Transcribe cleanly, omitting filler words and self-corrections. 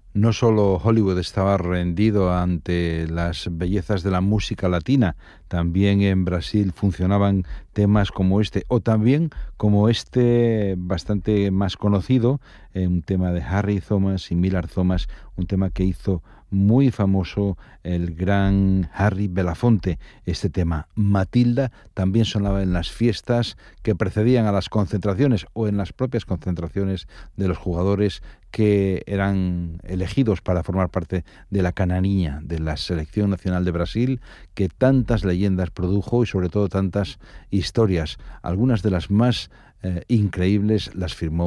No solo Hollywood estaba rendido ante las bellezas de la música latina, también en Brasil funcionaban temas como este, o también como este bastante más conocido, un tema de Harry Thomas y Millard Thomas, un tema que hizo muy famoso el gran Harry Belafonte. Este tema, Matilda, también sonaba en las fiestas que precedían a las concentraciones o en las propias concentraciones de los jugadores que eran elegidos para formar parte de la canariña de la Selección Nacional de Brasil, que tantas leyendas produjo y sobre todo tantas historias. Algunas de las más increíbles las firmó